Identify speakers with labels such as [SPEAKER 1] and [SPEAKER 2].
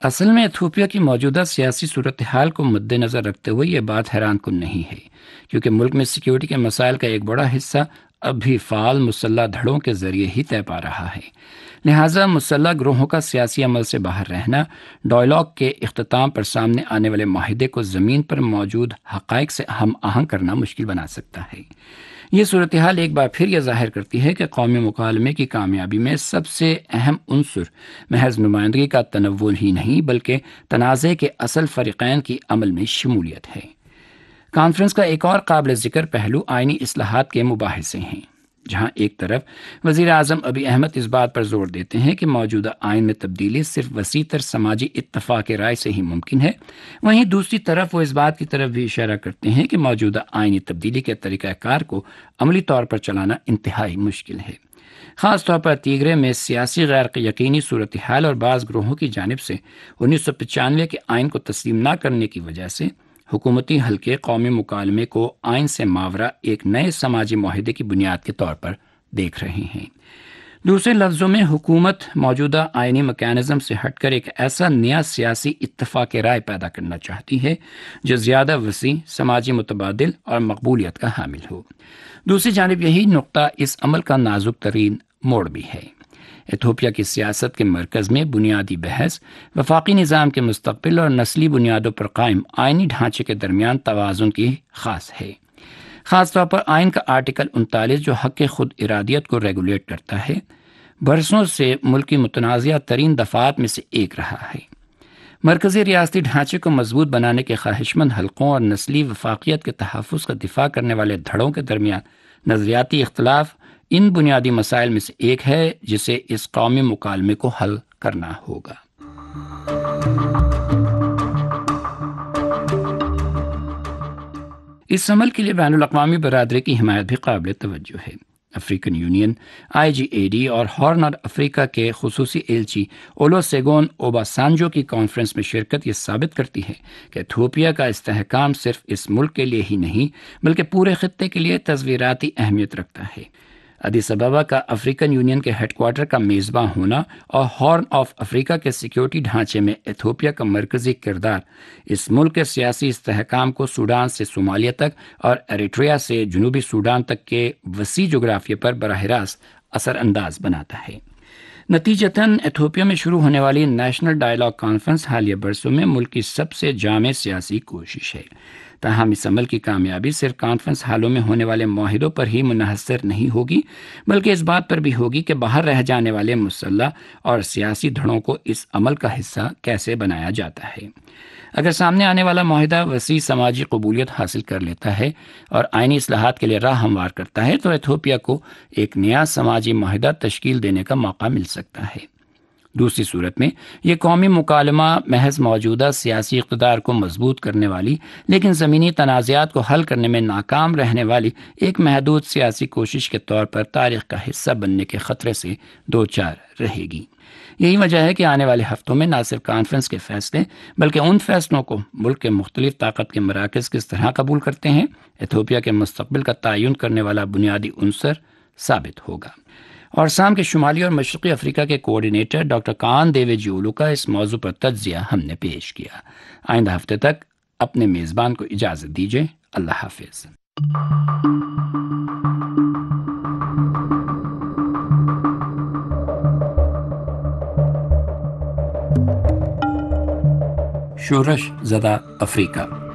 [SPEAKER 1] اصل میں ایتھوپیا کی موجودہ سیاسی صورتحال کو مد نظر رکھتے ہوئے یہ بات حیران کن نہیں ہے، کیونکہ ملک میں سیکیورٹی کے مسائل کا ایک بڑا حصہ اب بھی فعال مسلح دھڑوں کے ذریعے ہی طے پا رہا ہے۔ لہٰذا مسلح گروہوں کا سیاسی عمل سے باہر رہنا ڈائیلاگ کے اختتام پر سامنے آنے والے معاہدے کو زمین پر موجود حقائق سے ہم آہنگ کرنا مشکل بنا سکتا ہے۔ یہ صورتحال ایک بار پھر یہ ظاہر کرتی ہے کہ قومی مکالمے کی کامیابی میں سب سے اہم عنصر محض نمائندگی کا تنوع ہی نہیں بلکہ تنازع کے اصل فریقین کی عمل میں شمولیت ہے۔ کانفرنس کا ایک اور قابل ذکر پہلو آئینی اصلاحات کے مباحثے ہیں، جہاں ایک طرف وزیر اعظم ابی احمد اس بات پر زور دیتے ہیں کہ موجودہ آئین میں تبدیلی صرف وسیع تر سماجی اتفاق رائے سے ہی ممکن ہے، وہیں دوسری طرف وہ اس بات کی طرف بھی اشارہ کرتے ہیں کہ موجودہ آئینی تبدیلی کے طریقہ کار کو عملی طور پر چلانا انتہائی مشکل ہے، خاص طور پر تیگرے میں سیاسی غیر یقینی صورتحال اور بعض گروہوں کی جانب سے 1995 کے آئین کو تسلیم نہ کرنے کی وجہ سے حکومتی حلقے قومی مکالمے کو آئین سے ماورا ایک نئے سماجی معاہدے کی بنیاد کے طور پر دیکھ رہے ہیں۔ دوسرے لفظوں میں حکومت موجودہ آئینی میکانزم سے ہٹ کر ایک ایسا نیا سیاسی اتفاق رائے پیدا کرنا چاہتی ہے جو زیادہ وسیع، سماجی متبادل اور مقبولیت کا حامل ہو۔ دوسری جانب یہی نقطہ اس عمل کا نازک ترین موڑ بھی ہے۔ ایتھوپیا کی سیاست کے مرکز میں بنیادی بحث وفاقی نظام کے مستقبل اور نسلی بنیادوں پر قائم آئینی ڈھانچے کے درمیان توازن کی خاص ہے، خاص طور پر آئین کا آرٹیکل 39 جو حق خود ارادیت کو ریگولیٹ کرتا ہے، برسوں سے ملک کی متنازعہ ترین دفعات میں سے ایک رہا ہے۔ مرکزی ریاستی ڈھانچے کو مضبوط بنانے کے خواہش مند حلقوں اور نسلی وفاقیت کے تحفظ کا دفاع کرنے والے دھڑوں کے درمیان نظریاتی اختلاف ان بنیادی مسائل میں سے ایک ہے جسے اس قومی مکالمے کو حل کرنا ہوگا۔ اس عمل کے لیے بین الاقوامی برادری کی حمایت بھی قابل توجہ ہے۔ افریقن یونین، IGAD اور ہارن اور افریقہ کے خصوصی ایلچی اولوسیگون اوباسانجو کی کانفرنس میں شرکت یہ ثابت کرتی ہے کہ ایتھوپیا کا استحکام صرف اس ملک کے لیے ہی نہیں بلکہ پورے خطے کے لیے تصویراتی اہمیت رکھتا ہے۔ ادیس ابابا کا افریقن یونین کے ہیڈ کوارٹر کا میزباں ہونا اور ہارن آف افریقہ کے سیکیورٹی ڈھانچے میں ایتھوپیا کا مرکزی کردار اس ملک کے سیاسی استحکام کو سوڈان سے صومالیہ تک اور ایریٹریا سے جنوبی سوڈان تک کے وسیع جغرافیے پر براہ راست اثر انداز بناتا ہے۔ نتیجتاً ایتھوپیا میں شروع ہونے والی نیشنل ڈائیلاگ کانفرنس حالیہ برسوں میں ملک کی سب سے جامع سیاسی کوشش ہے۔ تاہم اس عمل کی کامیابی صرف کانفرنس ہالوں میں ہونے والے معاہدوں پر ہی منحصر نہیں ہوگی بلکہ اس بات پر بھی ہوگی کہ باہر رہ جانے والے مسلح اور سیاسی دھڑوں کو اس عمل کا حصہ کیسے بنایا جاتا ہے۔ اگر سامنے آنے والا معاہدہ وسیع سماجی قبولیت حاصل کر لیتا ہے اور آئینی اصلاحات کے لیے راہ ہموار کرتا ہے تو ایتھوپیا کو ایک نیا سماجی معاہدہ تشکیل دینے کا موقع مل سکتا ہے۔ دوسری صورت میں یہ قومی مکالمہ محض موجودہ سیاسی اقتدار کو مضبوط کرنے والی لیکن زمینی تنازعات کو حل کرنے میں ناکام رہنے والی ایک محدود سیاسی کوشش کے طور پر تاریخ کا حصہ بننے کے خطرے سے دوچار رہے گی۔ یہی وجہ ہے کہ آنے والے ہفتوں میں نہ صرف کانفرنس کے فیصلے بلکہ ان فیصلوں کو ملک کے مختلف طاقت کے مراکز کس طرح قبول کرتے ہیں ایتھوپیا کے مستقبل کا تعین کرنے والا بنیادی عنصر ثابت ہوگا۔ اور شام کے شمالی اور مشرقی افریقہ کے کوارڈینیٹر ڈاکٹر کان دیوے جیولو کا اس موضوع پر تجزیہ ہم نے پیش کیا۔ آئندہ ہفتے تک اپنے میزبان کو اجازت دیجیے۔ اللہ حافظ۔ شورش زدہ افریقہ۔